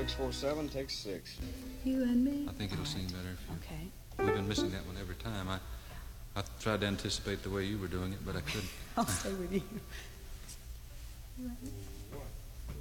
647 takes 6. You and me? I think it'll seem better if you... Okay. We've been missing that one every time. I tried to anticipate the way you were doing it, but I couldn't. I'll stay with you. You and me?